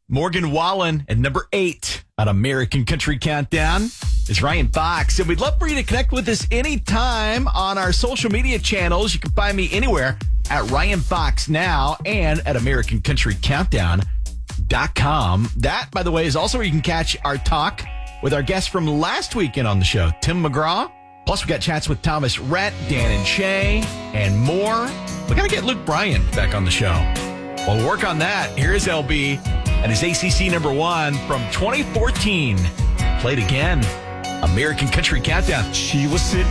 Morgan Wallen at number 8 on American Country Countdown is Ryan Fox. And we'd love for you to connect with us anytime on our social media channels. You can find me anywhere at Ryan Fox Now and at AmericanCountryCountdown.com. That, by the way, is also where you can catch our talk with our guest from last weekend on the show, Tim McGraw. Plus, we got chats with Thomas Rhett, Dan and Shay, and more. We got to get Luke Bryan back on the show. While we work on that, here's LB and his ACC number 1 from 2014. Played again. American Country Countdown. She was sitting